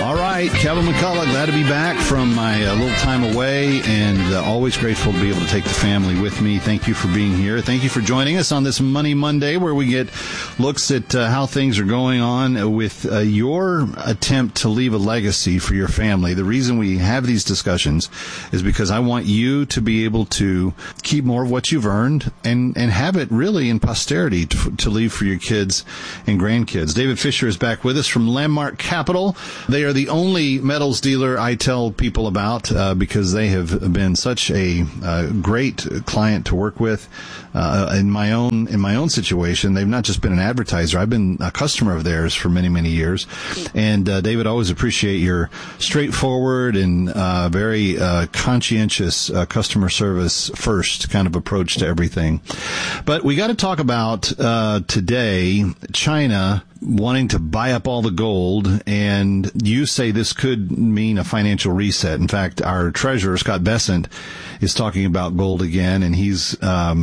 All right, Kevin McCullough, glad to be back from my little time away, and always grateful to be able to take the family with me. Thank you for being here. Thank you for joining us on this Money Monday, where we get looks at how things are going on with your attempt to leave a legacy for your family. The reason we have these discussions is because I want you to be able to keep more of what you've earned and have it really in posterity to leave for your kids and grandkids. David Fisher is back with us from Landmark Capital. They are the only metals dealer I tell people about because they have been such a great client to work with. In my own situation, they've not just been an advertiser. I've been a customer of theirs for many, many years. And David, always appreciate your straightforward and very conscientious customer service first kind of approach to everything. But we got to talk about today China wanting to buy up all the gold, and you say this could mean a financial reset. In fact, our treasurer, Scott Bessent, is talking about gold again, and he's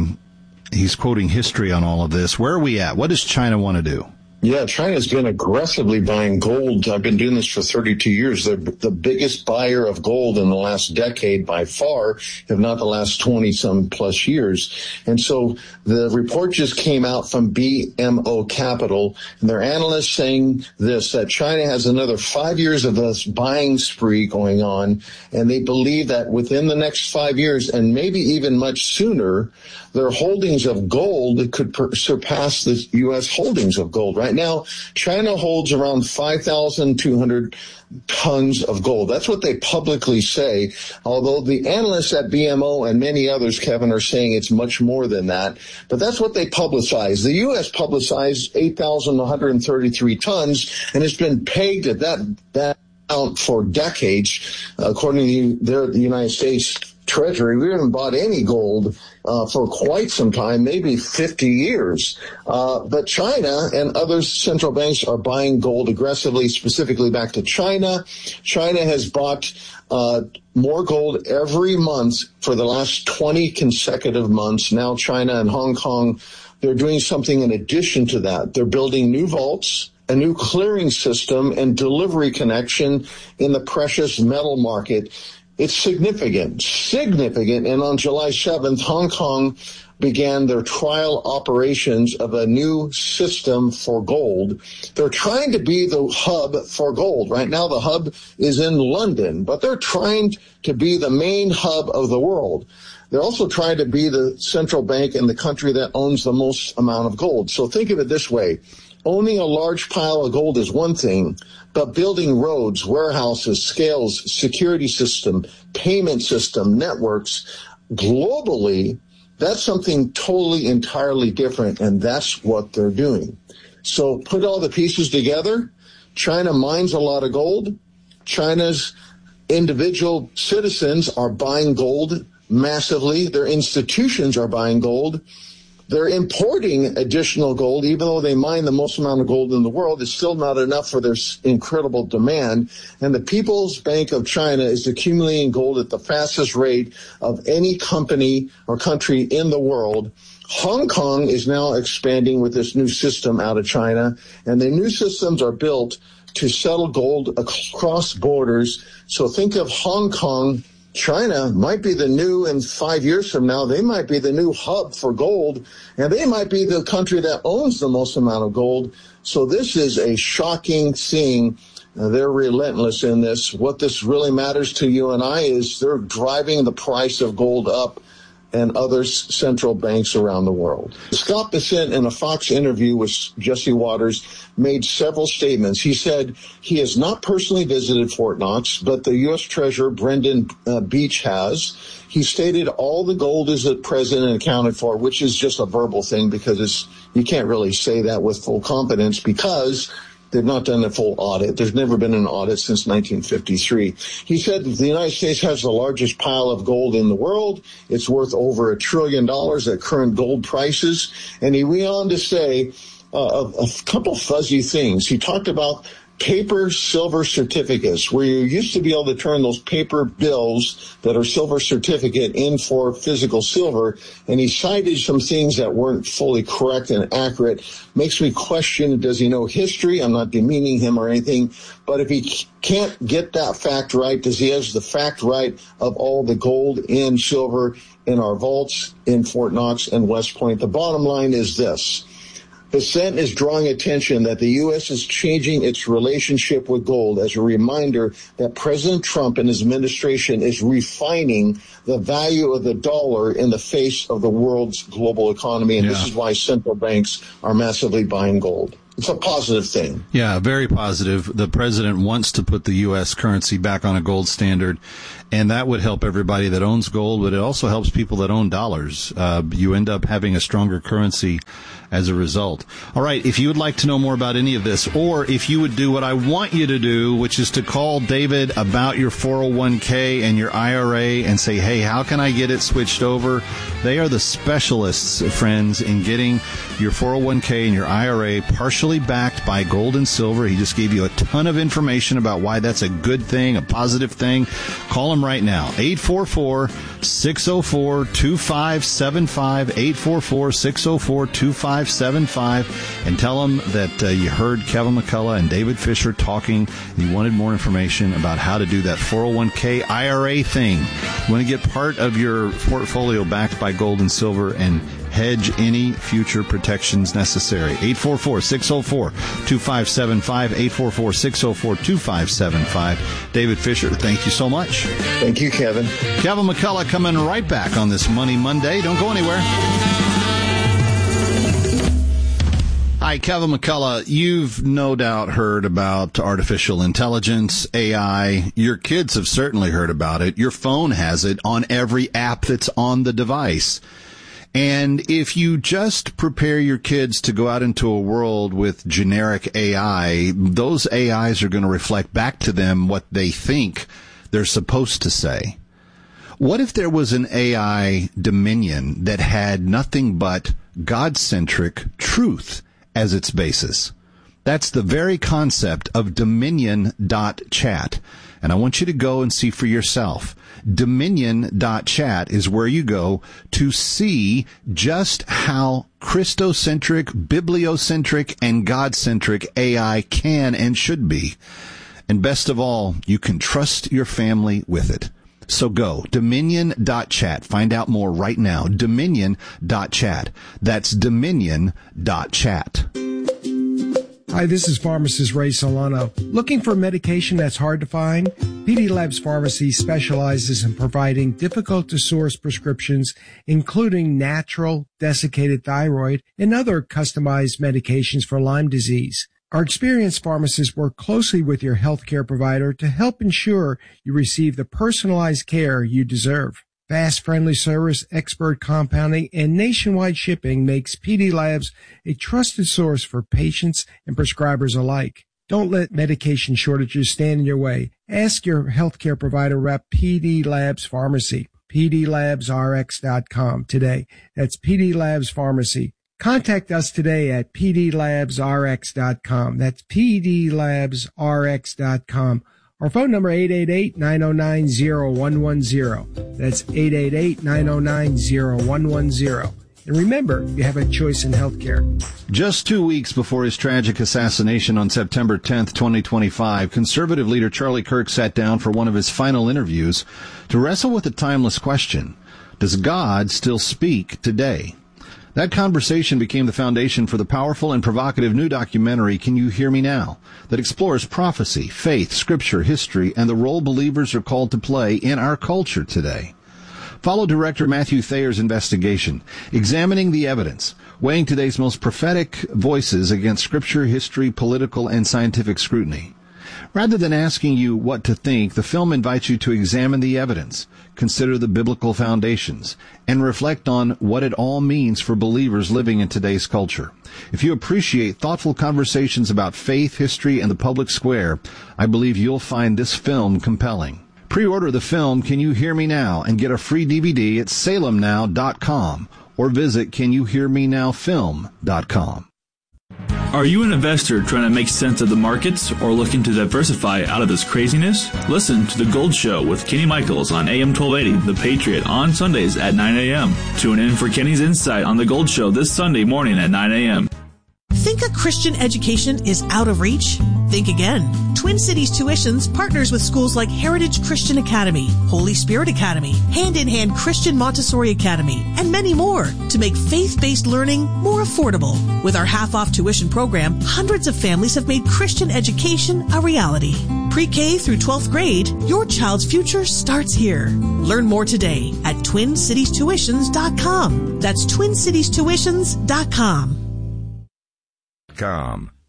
quoting history on all of this. Where are we at? What does China want to do? Yeah, China's been aggressively buying gold. I've been doing this for 32 years. They're the biggest buyer of gold in the last decade by far, if not the last 20-some plus years. And so the report just came out from BMO Capital, and their analysts saying this, that China has another 5 years of this buying spree going on, and they believe that within the next 5 years, and maybe even much sooner, their holdings of gold could surpass the U.S. holdings of gold. Right now, China holds around 5,200 tons of gold. That's what they publicly say, although the analysts at BMO and many others, Kevin, are saying it's much more than that. But that's what they publicize. The U.S. publicized 8,133 tons, and it's been pegged at that amount for decades. According to the United States Treasury, we haven't bought any gold for quite some time, maybe 50 years. But China and other central banks are buying gold aggressively, specifically back to China. China has bought more gold every month for the last 20 consecutive months. Now China and Hong Kong, they're doing something in addition to that. They're building new vaults, a new clearing system, and delivery connection in the precious metal market. It's significant. And on July 7th, Hong Kong began their trial operations of a new system for gold. They're trying to be the hub for gold. Right now, the hub is in London, but they're trying to be the main hub of the world. They're also trying to be the central bank in the country that owns the most amount of gold. So think of it this way. Owning a large pile of gold is one thing, but building roads, warehouses, scales, security system, payment system, networks, globally, that's something totally, entirely different, and that's what they're doing. So put all the pieces together. China mines a lot of gold. China's individual citizens are buying gold massively. Their institutions are buying gold. They're importing additional gold, even though they mine the most amount of gold in the world. It's still not enough for their incredible demand. And the People's Bank of China is accumulating gold at the fastest rate of any company or country in the world. Hong Kong is now expanding with this new system out of China, and the new systems are built to settle gold across borders. So think of Hong Kong. China might be the new, in 5 years from now, they might be the new hub for gold, and they might be the country that owns the most amount of gold. So this is a shocking thing. They're relentless in this. What this really matters to you and I is they're driving the price of gold up and other central banks around the world. Scott Bessent, in a Fox interview with Jesse Waters, made several statements. He said he has not personally visited Fort Knox, but the U.S. Treasurer, Brendan Beach, has. He stated all the gold is at present and accounted for, which is just a verbal thing because you can't really say that with full confidence because they've not done a full audit. There's never been an audit since 1953. He said the United States has the largest pile of gold in the world. It's worth over $1 trillion at current gold prices. And he went on to say a couple fuzzy things. He talked about paper silver certificates, where you used to be able to turn those paper bills that are silver certificate in for physical silver. And he cited some things that weren't fully correct and accurate. Makes me question, does he know history? I'm not demeaning him or anything. But if he can't get that fact right, does he have the fact right of all the gold and silver in our vaults in Fort Knox and West Point? The bottom line is this. The Senate is drawing attention that the U.S. is changing its relationship with gold as a reminder that President Trump and his administration is refining the value of the dollar in the face of the world's global economy. And this is why central banks are massively buying gold. It's a positive thing. Yeah, very positive. The president wants to put the U.S. currency back on a gold standard, and that would help everybody that owns gold, but it also helps people that own dollars. You end up having a stronger currency as a result. All right, if you would like to know more about any of this, or if you would do what I want you to do, which is to call David about your 401k and your IRA and say, hey, how can I get it switched over? They are the specialists, friends, in getting your 401k and your IRA partially backed by gold and silver. He just gave you a ton of information about why that's a good thing, a positive thing. Call him right now, 844-604-2575, 844-604-2575, and tell him that you heard Kevin McCullough and David Fisher talking, and you wanted more information about how to do that 401k IRA thing. You want to get part of your portfolio backed by gold and silver and hedge any future protections necessary. 844-604-2575, 844-604-2575. David Fisher, thank you so much. Thank you, Kevin. Kevin McCullough coming right back on this Money Monday. Don't go anywhere. Hi, Kevin McCullough. You've no doubt heard about artificial intelligence, AI. Your kids have certainly heard about it. Your phone has it on every app that's on the device. And if you just prepare your kids to go out into a world with generic AI, those AIs are going to reflect back to them what they think they're supposed to say. What if there was an AI dominion that had nothing but God-centric truth as its basis? That's the very concept of Dominion.chat. And I want you to go and see for yourself. Dominion.chat is where you go to see just how Christocentric, bibliocentric, and God-centric AI can and should be. And best of all, you can trust your family with it. So go, Dominion.chat. Find out more right now. Dominion.chat. That's Dominion.chat. Hi, this is pharmacist Ray Solano. Looking for medication that's hard to find? PD Labs Pharmacy specializes in providing difficult-to-source prescriptions, including natural, desiccated thyroid, and other customized medications for Lyme disease. Our experienced pharmacists work closely with your healthcare provider to help ensure you receive the personalized care you deserve. Fast, friendly service, expert compounding, and nationwide shipping makes PD Labs a trusted source for patients and prescribers alike. Don't let medication shortages stand in your way. Ask your healthcare provider rep PD Labs Pharmacy, pdlabsrx.com today. That's PD Labs Pharmacy. Contact us today at pdlabsrx.com. That's pdlabsrx.com. Our phone number, 888-909-0110. That's 888-909-0110. And remember, you have a choice in healthcare. Just 2 weeks before his tragic assassination on September 10th, 2025, conservative leader Charlie Kirk sat down for one of his final interviews to wrestle with a timeless question. Does God still speak today? That conversation became the foundation for the powerful and provocative new documentary, Can You Hear Me Now?, that explores prophecy, faith, scripture, history, and the role believers are called to play in our culture today. Follow director Matthew Thayer's investigation, examining the evidence, weighing today's most prophetic voices against scripture, history, political, and scientific scrutiny. Rather than asking you what to think, the film invites you to examine the evidence, consider the biblical foundations, and reflect on what it all means for believers living in today's culture. If you appreciate thoughtful conversations about faith, history, and the public square, I believe you'll find this film compelling. Pre-order the film Can You Hear Me Now? And get a free DVD at salemnow.com or visit canyouhearmenowfilm.com. Are you an investor trying to make sense of the markets or looking to diversify out of this craziness? Listen to The Gold Show with Kenny Michaels on AM 1280, The Patriot, on Sundays at 9 a.m. Tune in for Kenny's insight on The Gold Show this Sunday morning at 9 a.m. Think a Christian education is out of reach? Think again. Twin Cities Tuitions partners with schools like Heritage Christian Academy, Holy Spirit Academy, Hand in Hand Christian Montessori Academy, and many more to make faith-based learning more affordable. With our half-off tuition program, hundreds of families have made Christian education a reality. Pre-K through 12th grade, your child's future starts here. Learn more today at TwinCitiesTuitions.com. That's TwinCitiesTuitions.com.